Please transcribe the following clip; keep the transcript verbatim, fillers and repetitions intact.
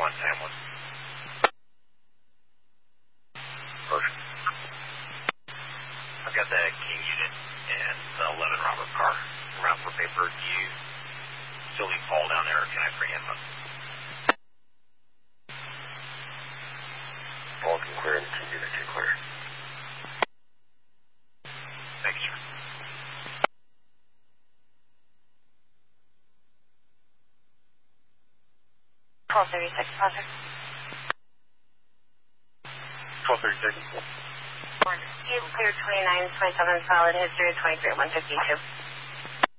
one Hamlin. Motion. I've got the King unit and the eleven Robert car around for paper. Do you still need Paul down there, or can I bring him up? Paul can clear and King unit can clear. Thank you, sir. twelve thirty-six, Roger. twelve thirty-six. You've cleared twenty-nine, twenty-seven, solid history, twenty-three, one fifty-two.